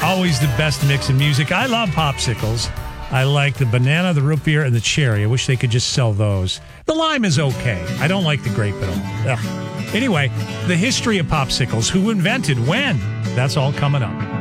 always the best mix in music. I love popsicles. I like the banana, the root beer, and the cherry. I wish they could just sell those. The lime is okay. I don't like the grape at all. Ugh. Anyway, the history of popsicles, who invented, when? That's all coming up.